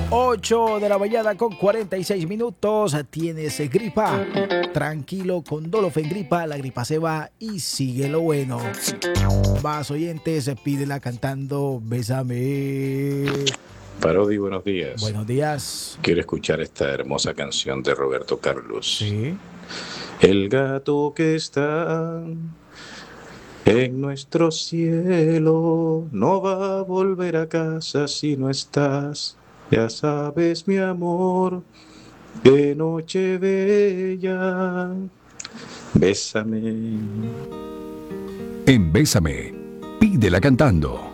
8 de la mañana con 46 minutos. ¿Tienes gripa? Tranquilo, con Dolofen Gripa, la gripa se va y sigue lo bueno. Más oyentes, pídela cantando Bésame. Parodi, buenos días. Buenos días. Quiero escuchar esta hermosa canción de Roberto Carlos. Sí. El gato que está en nuestro cielo no va a volver a casa si no estás. Ya sabes, mi amor, qué noche bella. Bésame. En Bésame, pídela cantando.